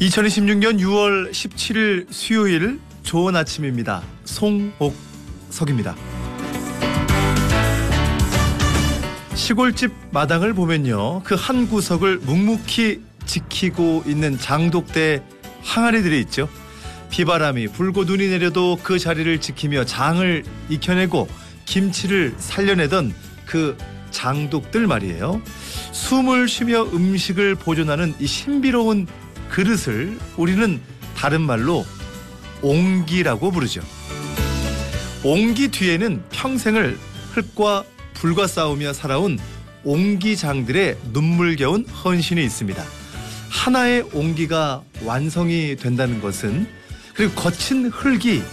2026년 6월 17일 수요일 좋은 아침입니다. 송옥석입니다. 시골집 마당을 보면요, 그 한 구석을 묵묵히 지키고 있는 장독대 항아리들이 있죠. 비바람이 불고 눈이 내려도 그 자리를 지키며 장을 익혀내고 김치를 살려내던 그 장독들 말이에요. 숨을 쉬며 음식을 보존하는 이 신비로운 그릇을 우리는 다른 말로 옹기라고 부르죠. 옹기 뒤에는 평생을 흙과 불과 싸우며 살아온 옹기장들의 눈물겨운 헌신이 있습니다. 하나의 옹기가 완성이 된다는 것은, 그리고 거친 흙이